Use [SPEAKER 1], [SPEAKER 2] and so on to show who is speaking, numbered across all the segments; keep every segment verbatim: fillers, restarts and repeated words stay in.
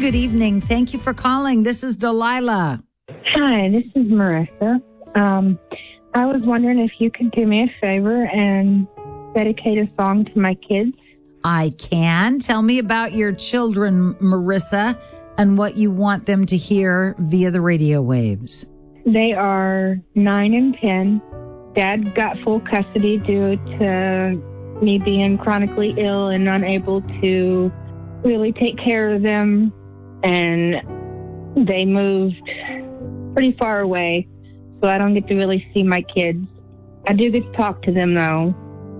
[SPEAKER 1] Good evening. Thank you for calling. This is Delilah.
[SPEAKER 2] Hi, this is Marissa. Um, I was wondering if you could do me a favor and dedicate a song to my kids.
[SPEAKER 1] I can. Tell me about your children, Marissa, and what you want them to hear via the radio waves.
[SPEAKER 2] They are nine and ten. Dad got full custody due to me being chronically ill and unable to really take care of them. And they moved pretty far away, so I don't get to really see my kids. I do get to talk to them, though.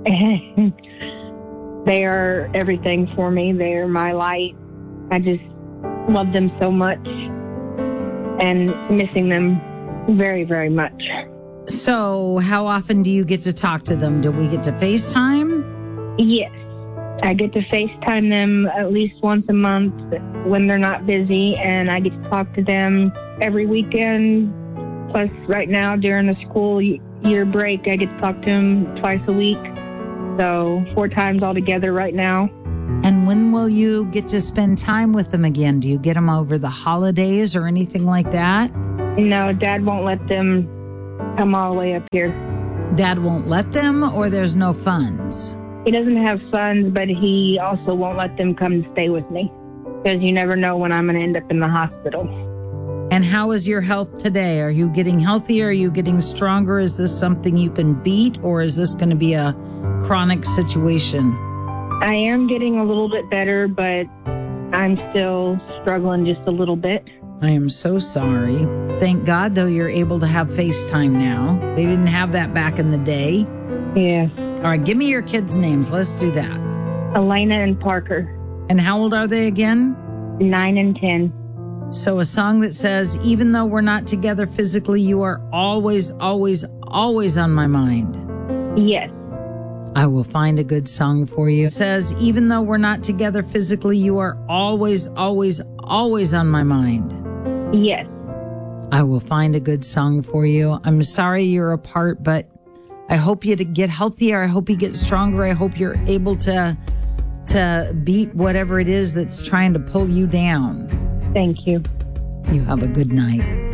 [SPEAKER 2] They are everything for me. They are my light. I just love them so much and missing them very, very much.
[SPEAKER 1] So how often do you get to talk to them? Do we get to FaceTime?
[SPEAKER 2] Yes. I get to FaceTime them at least once a month when they're not busy, and I get to talk to them every weekend. Plus, right now, during the school year break, I get to talk to them twice a week. So, four times altogether right now.
[SPEAKER 1] And when will you get to spend time with them again? Do you get them over the holidays or anything like that?
[SPEAKER 2] No, Dad won't let them come all the way up here.
[SPEAKER 1] Dad won't let them, or there's no funds?
[SPEAKER 2] He doesn't have funds, but he also won't let them come stay with me because you never know when I'm going to end up in the hospital.
[SPEAKER 1] And how is your health today? Are you getting healthier? Are you getting stronger? Is this something you can beat, or is this going to be a chronic situation?
[SPEAKER 2] I am getting a little bit better, but I'm still struggling just a little bit.
[SPEAKER 1] I am so sorry. Thank God, though, you're able to have FaceTime now. They didn't have that back in the day.
[SPEAKER 2] Yeah.
[SPEAKER 1] All right, give me your kids' names. Let's do that.
[SPEAKER 2] Elena and Parker.
[SPEAKER 1] And how old are they again?
[SPEAKER 2] Nine and ten.
[SPEAKER 1] So a song that says, even though we're not together physically, you are always, always, always on my mind.
[SPEAKER 2] Yes.
[SPEAKER 1] I will find a good song for you. It says, even though we're not together physically, you are always, always, always on my mind.
[SPEAKER 2] Yes.
[SPEAKER 1] I will find a good song for you. I'm sorry you're apart, but I hope you to get healthier. I hope you get stronger. I hope you're able to to beat whatever it is that's trying to pull you down.
[SPEAKER 2] Thank you.
[SPEAKER 1] You have a good night.